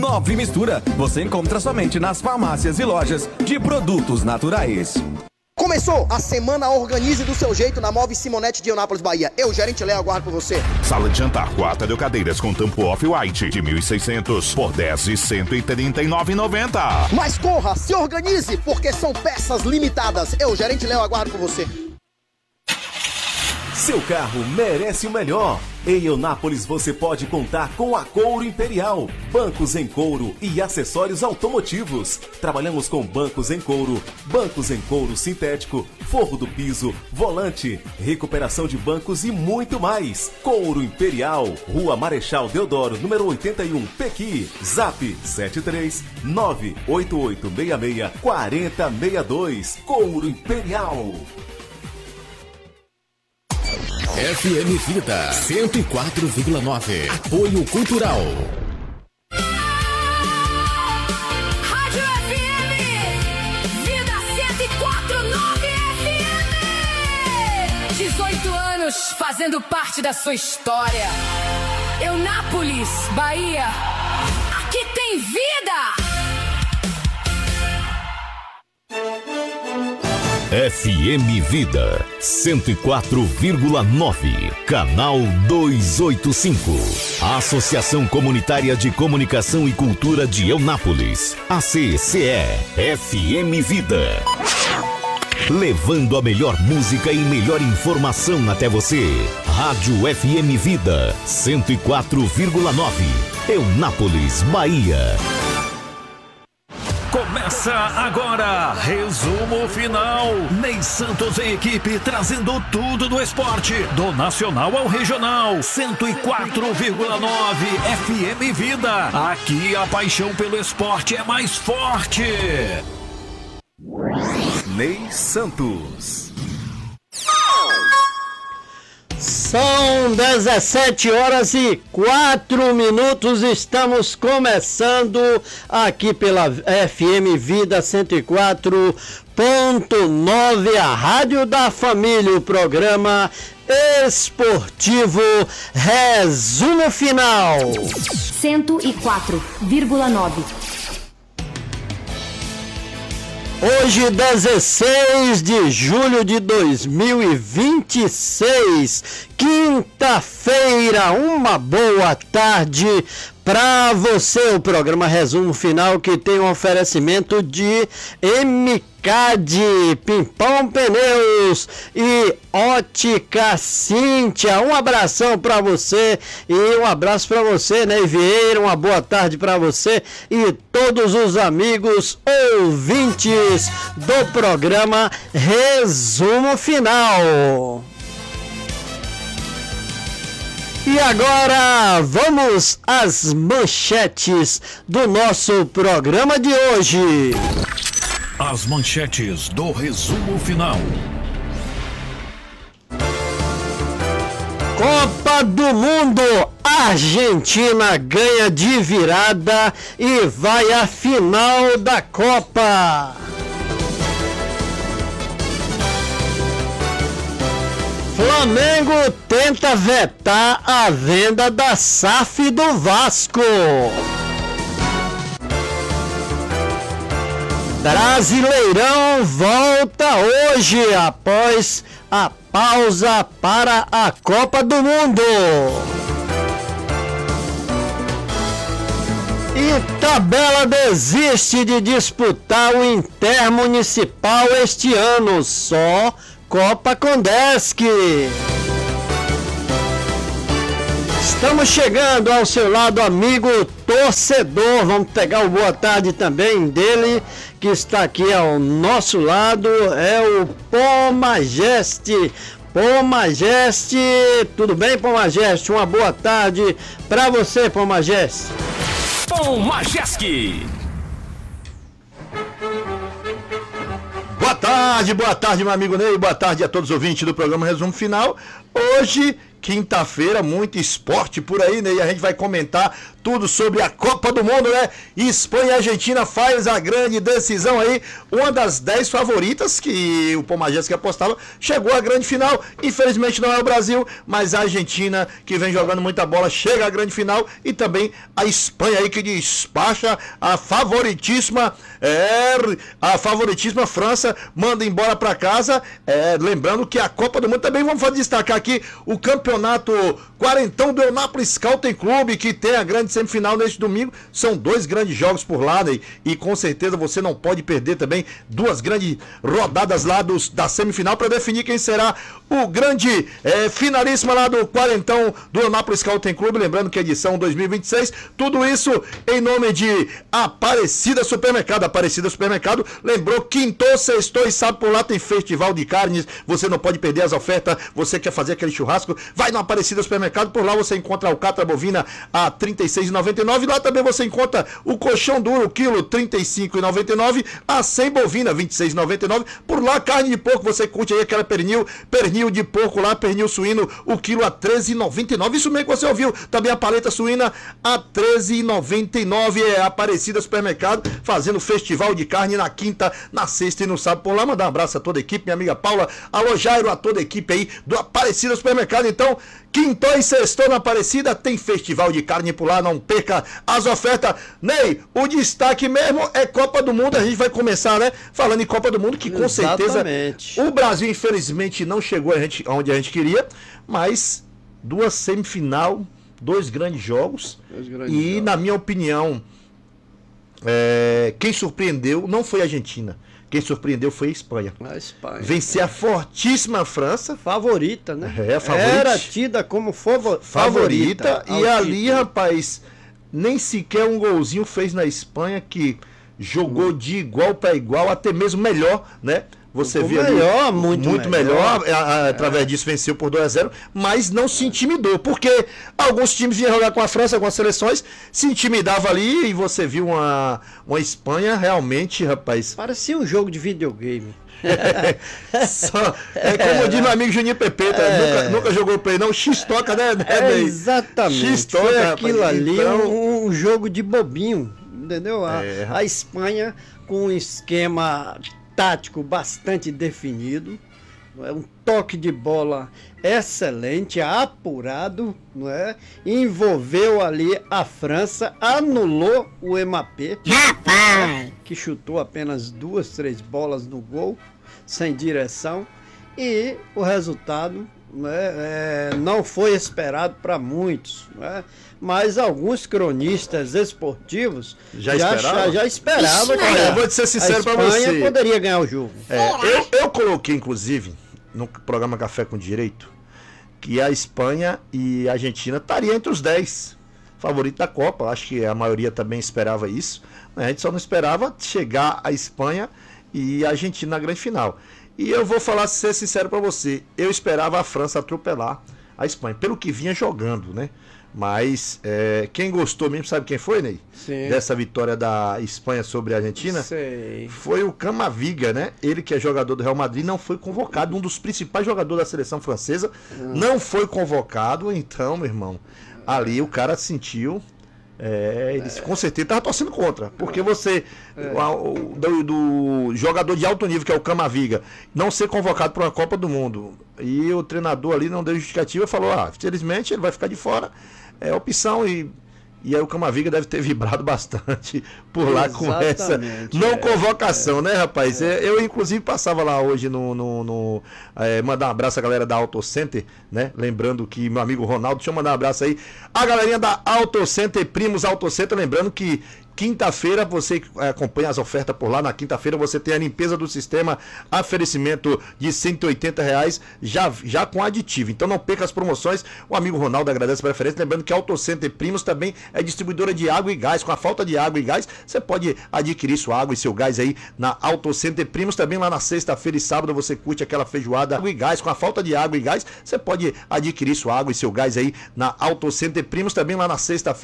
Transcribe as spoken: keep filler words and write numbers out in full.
Nove Mistura. Você encontra somente nas farmácias e lojas de produtos naturais. Começou a semana Organize do seu jeito na Móveis Simonete de Eunápolis, Bahia. Eu, gerente Léo, aguardo por você. Sala de jantar, quatro cadeiras com tampo off-white de mil e seiscentos por dez de cento e trinta e nove reais e noventa centavos. Mas corra, se organize, porque são peças limitadas. Eu, gerente Léo, aguardo por você. Seu carro merece o melhor. Em Eunápolis você pode contar com a Couro Imperial, bancos em couro e acessórios automotivos. Trabalhamos com bancos em couro, bancos em couro sintético, forro do piso, volante, recuperação de bancos e muito mais. Couro Imperial, Rua Marechal Deodoro, número oitenta e um, Pequi. Zap sete três nove oito oito seis seis quatro zero seis dois. Couro Imperial. F M Vida cento e quatro vírgula nove. Apoio Cultural. Rádio F M Vida cento e quatro vírgula nove F M. dezoito anos fazendo parte da sua história. Eunápolis, Bahia. Aqui tem vida. F M Vida cento e quatro vírgula nove, canal duzentos e oitenta e cinco. Associação Comunitária de Comunicação e Cultura de Eunápolis, A C C E, F M Vida. Levando a melhor música e melhor informação até você. Rádio F M Vida cento e quatro vírgula nove, Eunápolis, Bahia. Começa agora, resumo final. Ney Santos e equipe trazendo tudo do esporte, do nacional ao regional. cento e quatro vírgula nove F M Vida. Aqui a paixão pelo esporte é mais forte. Ney Santos. São dezessete horas e quatro minutos, estamos começando aqui pela F M Vida cento e quatro ponto nove, a Rádio da Família, o programa esportivo Resumo Final. cento e quatro vírgula nove. Hoje, dezesseis de julho de dois mil e vinte e seis, quinta-feira, uma boa tarde para você. O programa Resumo Final, que tem um oferecimento de M K D, Pimpão Pneus e Ótica Cíntia. Um abração para você e um abraço para você, Ney Vieira. Uma boa tarde para você e todos os amigos ouvintes do programa Resumo Final. E agora vamos às manchetes do nosso programa de hoje. As manchetes do resumo final. Copa do Mundo, Argentina ganha de virada e vai à final da Copa. Flamengo tenta vetar a venda da S A F do Vasco. Brasileirão volta hoje após a pausa para a Copa do Mundo. Itabela desiste de disputar o Intermunicipal este ano, só Copa Condesc. Estamos chegando ao seu lado, amigo torcedor. Vamos pegar o boa tarde também dele, que está aqui ao nosso lado, é o Pomageste. Pomageste, tudo bem, Pomageste? Uma boa tarde para você, Pomageste. Pomageste. Boa tarde, boa tarde, meu amigo Ney, boa tarde a todos os ouvintes do programa Resumo Final. Hoje, quinta-feira, muito esporte por aí, né? E a gente vai comentar tudo sobre a Copa do Mundo, né? Espanha e Argentina faz a grande decisão aí, uma das dez favoritas que o Pomagés que apostava, chegou à grande final, infelizmente não é o Brasil, mas a Argentina, que vem jogando muita bola, chega à grande final, e também a Espanha aí que despacha a favoritíssima, é, a favoritíssima França, manda embora para casa, é, lembrando que a Copa do Mundo também, vamos destacar aqui o campeonato quarentão do Eunápolis Scouting Clube, que tem a grande semifinal neste domingo, são dois grandes jogos por lá, né? E com certeza você não pode perder também duas grandes rodadas lá dos, da semifinal para definir quem será o grande é, finalíssimo lá do quarentão do Eunápolis Scouting Clube, lembrando que a edição dois mil e vinte e seis, tudo isso em nome de Aparecida Supermercado. Aparecida Supermercado, lembrou, quintou, sextou e sábado por lá tem festival de carnes, você não pode perder as ofertas, você quer fazer aquele churrasco, vai no Aparecida Supermercado, por lá você encontra a alcatra bovina a trinta e seis reais e noventa e nove centavos, lá também você encontra o colchão duro, quilo trinta e cinco reais e noventa e nove centavos, a cem bovina vinte e seis reais e noventa e nove centavos, por lá carne de porco, você curte aí aquela pernil, pernil de porco lá, pernil suíno, o quilo a treze reais e noventa e nove centavos, isso mesmo que você ouviu, também a paleta suína a treze reais e noventa e nove centavos, é Aparecida Supermercado, fazendo festival de carne na quinta, na sexta e no sábado, por lá, mandar um abraço a toda a equipe, minha amiga Paula, alô Jairo, a toda a equipe aí do Aparecida Supermercado. Então, quintou e sextou na Aparecida, tem festival de carne por lá, não perca as ofertas. Ney, o destaque mesmo é Copa do Mundo, a gente vai começar, né, falando em Copa do Mundo, que com Exatamente. certeza o Brasil infelizmente não chegou a gente, onde a gente queria, mas duas semifinal, dois grandes jogos, dois grandes e jogos. Na minha opinião, é, quem surpreendeu não foi a Argentina. Quem surpreendeu foi a Espanha. A Espanha. Vencer a fortíssima França. Favorita, né? É, favorita. Era tida como favorita. Favorita. E ali, título. rapaz, nem sequer um golzinho fez na Espanha, que jogou de igual para igual, até mesmo melhor, né? Você viu melhor, ali, muito, muito melhor, melhor a, a, através é. disso venceu por dois a zero, mas não se intimidou, porque alguns times vinham jogar com a França, algumas seleções, se intimidava ali, e você viu uma, uma Espanha realmente, rapaz... Parecia um jogo de videogame. É, só, é como diz meu amigo Juninho Pepeta, é. nunca, nunca jogou play, não, X-toca, né? É, exatamente, X-toca, foi aquilo rapaz. ali, então... um, um jogo de bobinho, entendeu? A, é. a Espanha com um esquema... tático bastante definido, não é? Um toque de bola excelente, apurado, não é? Envolveu ali a França, anulou o Mbappé, né? Que chutou apenas duas, três bolas no gol, sem direção, e o resultado, não, é? É, não foi esperado para muitos, não é? Mas alguns cronistas esportivos já, já, já, já esperavam que eu vou ser sincero para você. A Espanha poderia ganhar o jogo. É, eu, eu coloquei, inclusive, no programa Café com Direito, que a Espanha e a Argentina estariam entre os dez favoritos da Copa. Acho que a maioria também esperava isso. A gente só não esperava chegar a Espanha e a Argentina na grande final. E eu vou falar, ser sincero para você, eu esperava a França atropelar a Espanha, pelo que vinha jogando, né? Mas é, quem gostou mesmo, sabe quem foi, Ney? Sim. Dessa vitória da Espanha sobre a Argentina? Sei. Foi o Camavinga, né? Ele que é jogador do Real Madrid, não foi convocado, um dos principais jogadores da seleção francesa, hum. não foi convocado, então, meu irmão, ali o cara sentiu... É, ele é. com certeza estava torcendo contra, porque você, é. o, do, do jogador de alto nível, que é o Camavinga, não ser convocado para uma Copa do Mundo, e o treinador ali não deu justificativa, falou, ah, felizmente ele vai ficar de fora, é opção, e, e aí o Camavinga deve ter vibrado bastante por lá. Exatamente, com essa não é, convocação, é, né, rapaz? É. Eu, inclusive, passava lá hoje no... no, no é, mandar um abraço à galera da Auto Center, né? Lembrando que meu amigo Ronaldo, deixa eu mandar um abraço aí. A galerinha da Auto Center, Primos Auto Center, lembrando que quinta-feira você acompanha as ofertas por lá. Na quinta-feira você tem a limpeza do sistema, oferecimento de cento e oitenta reais, já, já com aditivo. Então não perca as promoções. O amigo Ronaldo agradece a preferência. Lembrando que a Auto Center Primos também é distribuidora de água e gás. Com a falta de água e gás, você pode adquirir sua água e seu gás aí na Auto Center Primos. Também lá na sexta-feira e sábado você curte aquela feijoada água e gás. Com a falta de água e gás, você pode adquirir sua água e seu gás aí na Auto Center Primos. Também lá na sexta-feira